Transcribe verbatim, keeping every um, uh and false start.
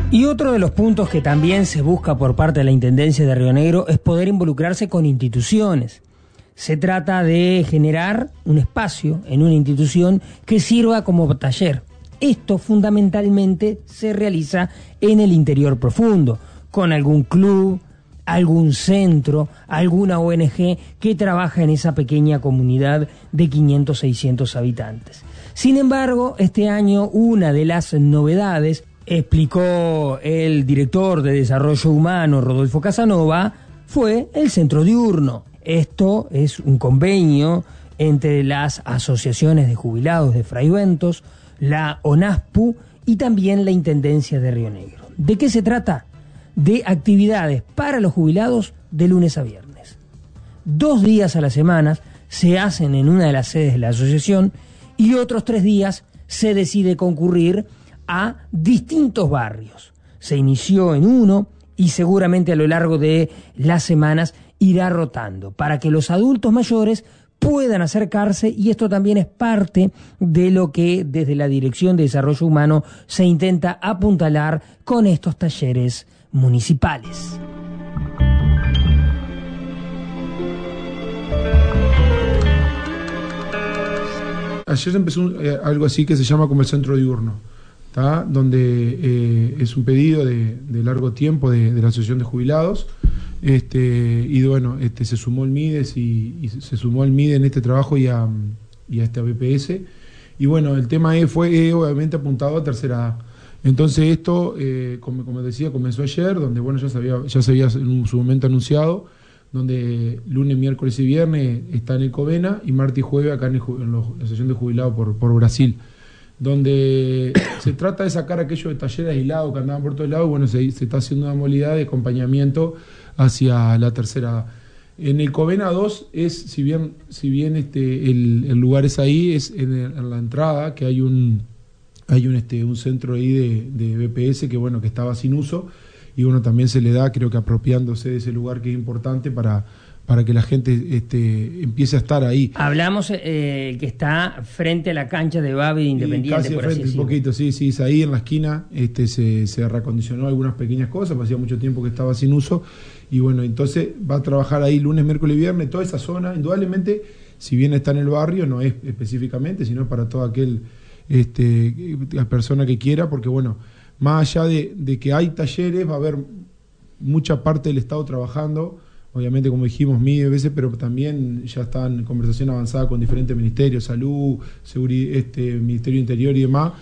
Y otro de los puntos que también se busca por parte de la Intendencia de Río Negro es poder involucrarse con instituciones. Se trata de generar un espacio en una institución que sirva como taller. Esto fundamentalmente se realiza en el interior profundo, con algún club, algún centro, alguna O N G que trabaja en esa pequeña comunidad de quinientos, seiscientos habitantes. Sin embargo, este año una de las novedades, explicó el director de Desarrollo Humano, Rodolfo Casanova, fue el centro diurno. Esto es un convenio entre las asociaciones de jubilados de Fraiventos, la ONASPU y también la Intendencia de Río Negro. ¿De qué se trata? De actividades para los jubilados de lunes a viernes. Dos días a la semana se hacen en una de las sedes de la asociación y otros tres días se decide concurrir a distintos barrios. Se inició en uno y seguramente a lo largo de las semanas irá rotando para que los adultos mayores puedan acercarse, y esto también es parte de lo que desde la Dirección de Desarrollo Humano se intenta apuntalar con estos talleres municipales. Ayer empezó eh, algo así que se llama como el centro diurno, ¿tá? Donde eh, es un pedido de, de largo tiempo de, de la Asociación de Jubilados, este, y bueno, este, se sumó el MIDES y, y se sumó el MIDE en este trabajo y a, y a este B P S, y bueno, el tema fue eh, obviamente apuntado a tercera edad. Entonces esto, eh, como, como decía, comenzó ayer, donde bueno, ya se había, ya se había en su momento anunciado, donde lunes, miércoles y viernes está en el Covena y martes y jueves acá en, el, en la Asociación de Jubilados por, por Brasil, donde se trata de sacar aquellos de talleres aislados que andaban por todos lados, y bueno, se, se está haciendo una modalidad de acompañamiento hacia la tercera edad. En el Covena dos es, si bien, si bien este, el, el lugar es ahí, es en, el, en la entrada, que hay un hay un, este, un centro ahí de, de B P S que bueno, que estaba sin uso, y bueno, también se le da, creo que apropiándose de ese lugar que es importante para, para que la gente este, empiece a estar ahí. Hablamos eh, que está frente a la cancha de Babi de Independiente, casi por frente, así un poquito, sí, sí, es ahí en la esquina, este, se, se reacondicionó algunas pequeñas cosas, hacía mucho tiempo que estaba sin uso, y bueno, entonces va a trabajar ahí lunes, miércoles y viernes, toda esa zona, indudablemente, si bien está en el barrio, no es específicamente, sino para todo aquel, este, la persona que quiera, porque bueno, más allá de, de que hay talleres, va a haber mucha parte del Estado trabajando, obviamente como dijimos, MIDE, veces, pero también ya está en conversación avanzada con diferentes ministerios, salud, seguridad, este, Ministerio Interior y demás,